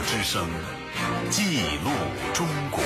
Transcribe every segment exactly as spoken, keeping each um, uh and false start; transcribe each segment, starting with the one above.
之声，记录中国。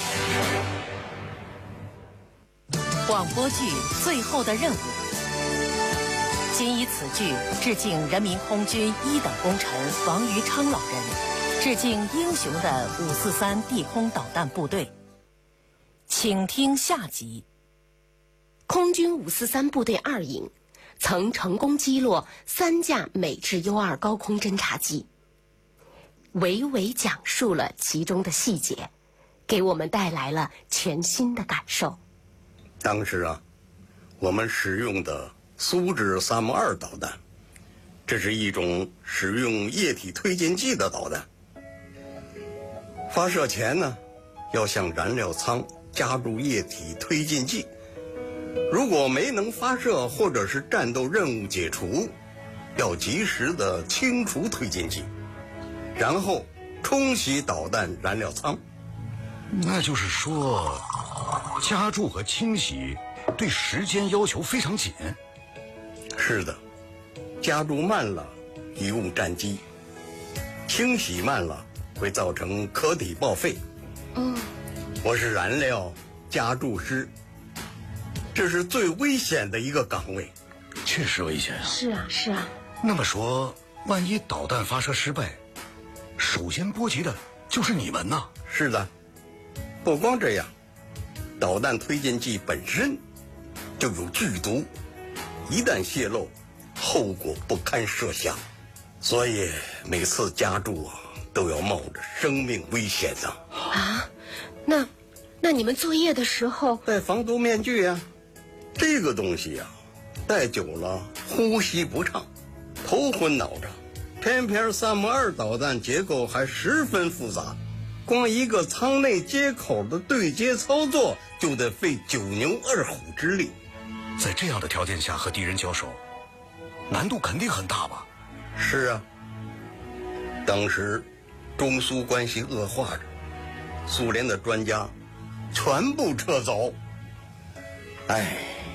广播剧《最后的任务》，仅以此剧致敬人民空军一等功臣王于昌老人，致敬英雄的五四三地空导弹部队。请听下集。 空军五四三部队二营曾成功击落三架美制 U 二高空侦察机，娓娓讲述了其中的细节，给我们带来了全新的感受。 当时啊，我们使用的苏制三姆二导弹，这是一种使用液体推进剂的导弹。发射前呢，要向燃料舱加入液体推进剂，如果没能发射或者是战斗任务解除，要及时的清除推进剂，然后冲洗导弹燃料舱。 那就是说，加注和清洗对时间要求非常紧。 是的，加注慢了贻误战机，清洗慢了会造成壳体报废。 嗯， 我是燃料加注师，这是最危险的一个岗位。 确实危险啊！ 是啊，是啊。 那么说，万一导弹发射失败，首先波及的就是你们呐。 是的，不光这样，导弹推进剂本身就有剧毒，一旦泄漏，后果不堪设想。所以每次加注啊，都要冒着生命危险的。 啊，那那你们作业的时候戴防毒面具呀、啊，这个东西呀、啊，戴久了呼吸不畅，头昏脑胀。偏偏三姆二导弹结构还十分复杂，光一个舱内接口的对接操作就得费九牛二虎之力。 在这样的条件下和敌人交手，难度肯定很大吧？ 是啊，当时中苏关系恶化着，苏联的专家全部撤走，唉，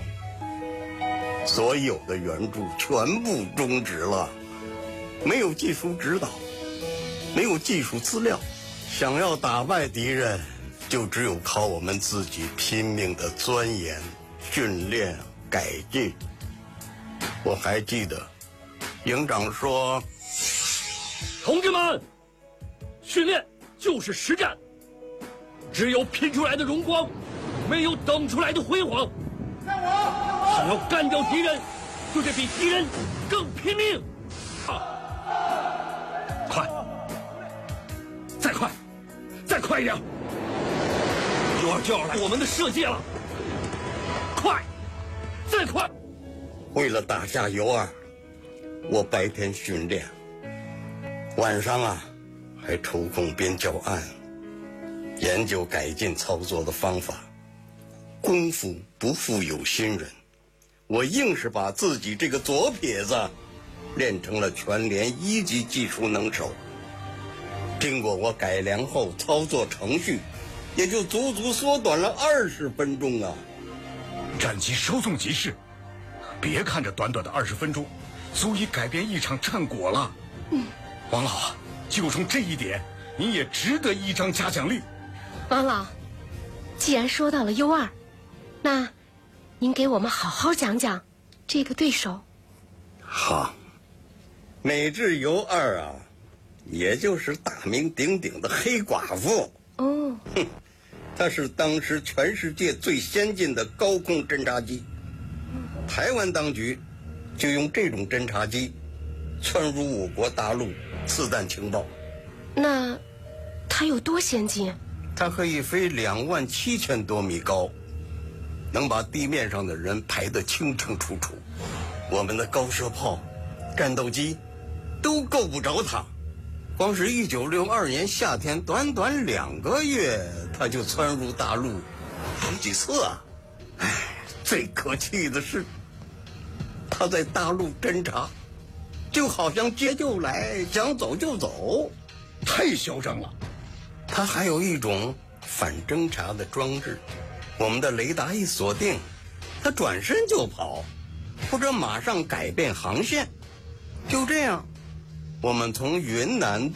所有的援助全部终止了，没有技术指导，没有技术资料，想要打败敌人，就只有靠我们自己拼命的钻研、训练、改进。我还记得营长说， 同志们，训练就是实战，只有拼出来的荣光，没有等出来的辉煌。想要干掉敌人，就得比敌人更拼命。啊！快，再快，再快一点！一会儿就要来我们的射界了，快，再快！ 为了打下U二，我白天训练，晚上啊还抽空编教案，研究改进操作的方法。功夫不负有心人，我硬是把自己这个左撇子练成了全连一级技术能手。经过我改良后，操作程序也就足足缩短了二十分钟啊！ 战机稍纵即逝，别看这短短的二十分钟，足以改变一场战果了。 嗯， 王老啊，就冲这一点，你也值得一张嘉奖励。 王老，既然说到了 U 二，那您给我们好好讲讲这个对手。 好，美制 U 二啊，也就是大名鼎鼎的黑寡妇。 哦， 哼，它是当时全世界最先进的高空侦察机。台湾当局就用这种侦察机窜入我国大陆刺探情报。 那它有多先进？ 它可以飞两万七千多米高，能把地面上的人排得清清楚楚。我们的高射炮、战斗机都够不着它。光是一九六二年夏天，短短两个月，它就窜入大陆好几次啊！唉，最可气的是，它在大陆侦察，就好像接就来，想走就走， 太嚣张了。 它还有一种反侦察的装置，我们的雷达一锁定，它转身就跑，或者马上改变航线。就这样，我们从云南